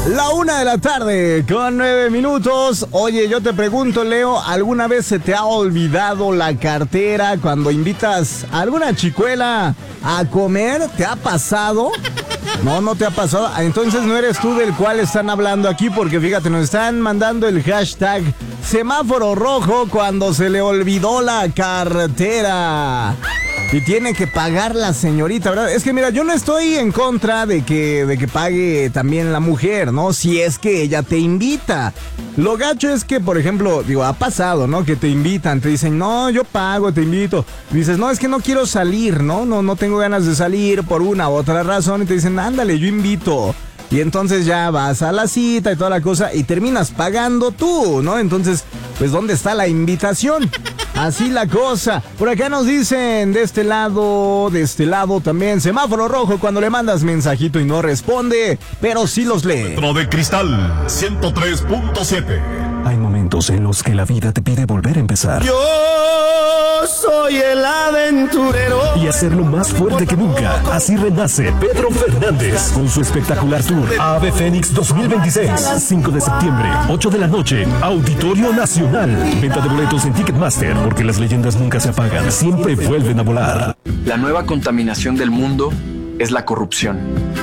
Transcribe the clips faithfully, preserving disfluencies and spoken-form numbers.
La una de la tarde con nueve minutos. Oye, yo te pregunto, Leo, ¿alguna vez se te ha olvidado la cartera cuando invitas a alguna chicuela a comer? ¿Te ha pasado? No, no te ha pasado. Entonces no eres tú del cual están hablando aquí, porque fíjate, nos están mandando el hashtag semáforo rojo cuando se le olvidó la cartera. Y tiene que pagar la señorita, ¿verdad? Es que mira, yo no estoy en contra de que, de que pague también la mujer, ¿no? Si es que ella te invita. Lo gacho es que, por ejemplo, digo, ha pasado, ¿no? Que te invitan, te dicen, no, yo pago, te invito. Y dices, no, es que no quiero salir, ¿no? No, no tengo ganas de salir por una u otra razón. Y te dicen, ándale, yo invito. Y entonces ya vas a la cita y toda la cosa y terminas pagando tú, ¿no? Entonces, pues, ¿dónde está la invitación? Así la cosa. Por acá nos dicen de este lado, de este lado también, semáforo rojo cuando le mandas mensajito y no responde, pero sí los lee. Metro de Cristal ciento tres punto siete. Hay momentos en los que la vida te pide volver a empezar. Yo soy el aventurero. Y hacerlo más fuerte que nunca. Así renace Pedro Fernández con su espectacular tour Ave Fénix dos mil veintiséis. cinco de septiembre, ocho de la noche, Auditorio Nacional. Venta de boletos en Ticketmaster, porque las leyendas nunca se apagan, siempre vuelven a volar. La nueva contaminación del mundo es la corrupción.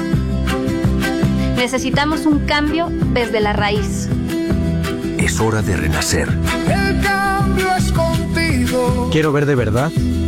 Necesitamos un cambio desde la raíz. Es hora de renacer. El cambio es contigo. Quiero ver de verdad